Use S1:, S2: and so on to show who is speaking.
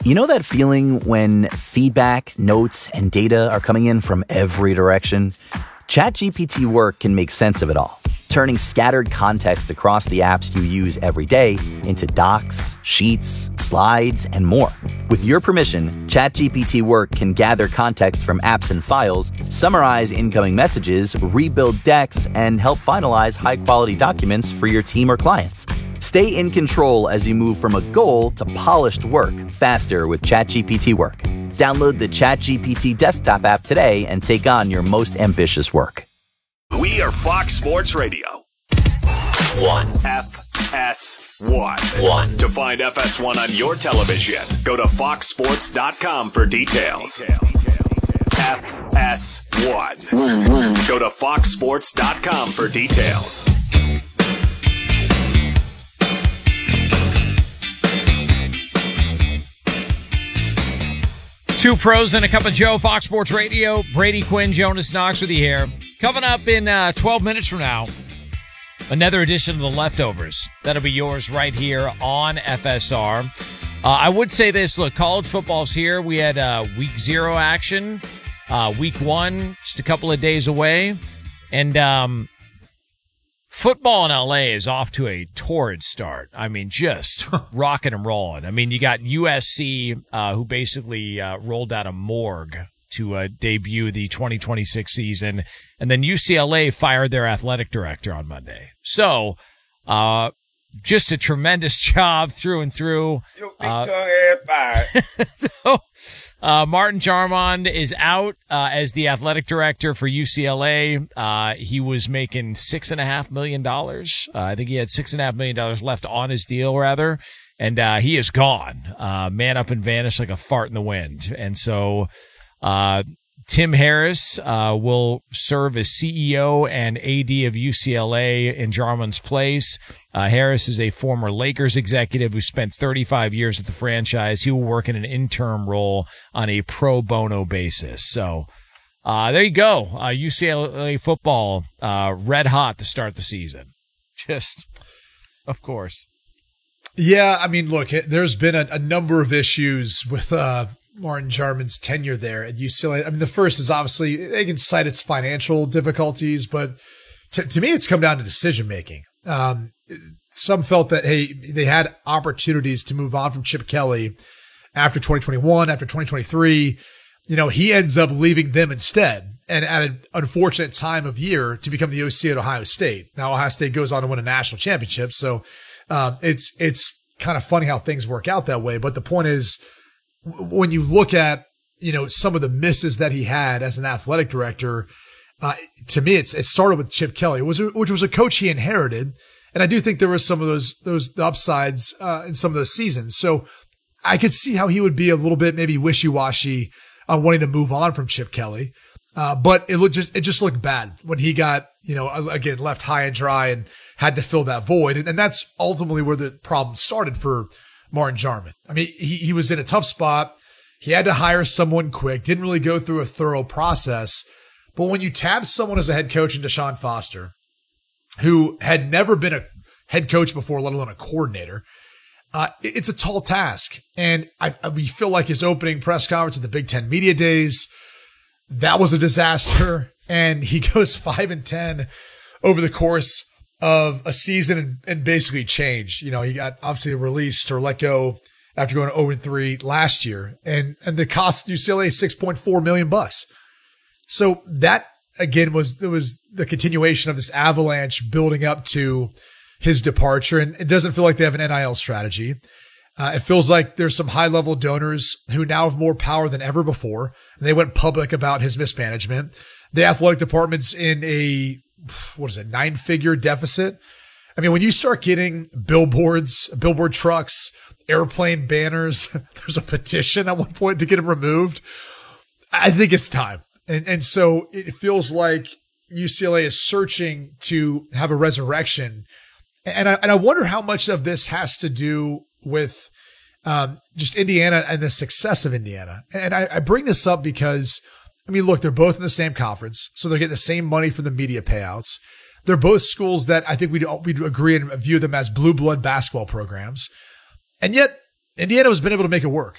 S1: You know that feeling when feedback, notes, and data are coming in from every direction? ChatGPT Work can make sense of it all, turning scattered context across the apps you use every day into docs, sheets, slides, and more. With your permission, ChatGPT Work can gather context from apps and files, summarize incoming messages, rebuild decks, and help finalize high-quality documents for your team or clients. Stay in control as you move from a goal to polished work faster with ChatGPT Work. Download the ChatGPT desktop app today and take on your most ambitious work.
S2: We are Fox Sports Radio.
S3: 1.
S2: FS1. To find FS1 on your television, go to foxsports.com for details. FS1. Go to foxsports.com for details.
S4: Two pros and a cup of Joe, Fox Sports Radio. Brady Quinn, Jonas Knox with you here. Coming up in 12 minutes from now, another edition of The Leftovers. That'll be yours right here on FSR. I would say this, look, college football's here. We had week 0 action. Week 1, just a couple of days away. And football in LA is off to a torrid start. I mean, just rocking and rolling. I mean, you got USC, who basically rolled out a morgue to debut the 2026 season. And then UCLA fired their athletic director on Monday. So, just a tremendous job through and through.
S5: Your big tongue ass fired.
S4: So, Martin Jarmond is out as the athletic director for UCLA. He was making $6.5 million. I think he had $6.5 million left on his deal, rather. And he is gone. Man up and vanished like a fart in the wind. And so Tim Harris will serve as CEO and AD of UCLA in Jarmond's place. Harris is a former Lakers executive who spent 35 years at the franchise. He will work in an interim role on a pro bono basis. So there you go. UCLA football red hot to start the season. Just, of course.
S6: Yeah, I mean, look, there's been a number of issues with Martin Jarmond's tenure there at UCLA. I mean, the first is obviously they can cite its financial difficulties, but to me, it's come down to decision making. Some felt that, hey, they had opportunities to move on from Chip Kelly after 2021, after 2023. You know, he ends up leaving them instead, and at an unfortunate time of year to become the OC at Ohio State. Now, Ohio State goes on to win a national championship, so it's kind of funny how things work out that way. But the point is, when you look at, you know, some of the misses that he had as an athletic director, to me, it started with Chip Kelly, which was a coach he inherited. And I do think there was some of those upsides, in some of those seasons. So I could see how he would be a little bit maybe wishy-washy on wanting to move on from Chip Kelly. But it just looked bad when he got, you know, again, left high and dry and had to fill that void. And that's ultimately where the problem started for Martin Jarmond. I mean, he was in a tough spot. He had to hire someone quick, didn't really go through a thorough process. But when you tab someone as a head coach in Deshaun Foster, who had never been a head coach before, let alone a coordinator, it's a tall task. And we feel like his opening press conference at the Big Ten Media Days, that was a disaster. And he goes 5-10 over the course of a season and basically changed. You know, he got obviously released or let go after going 0-3 last year. And the cost UCLA $6.4 million. So that again was the continuation of this avalanche building up to his departure. And it doesn't feel like they have an NIL strategy. It feels like there's some high level donors who now have more power than ever before. And they went public about his mismanagement. The athletic department's in a 9-figure deficit. I mean, when you start getting billboard trucks, airplane banners, there's a petition at one point to get them removed. I think it's time. And so it feels like UCLA is searching to have a resurrection. And I wonder how much of this has to do with just Indiana and the success of Indiana. And I bring this up because, I mean, look, they're both in the same conference, so they're getting the same money for the media payouts. They're both schools that I think we'd agree and view them as blue blood basketball programs. And yet Indiana has been able to make it work.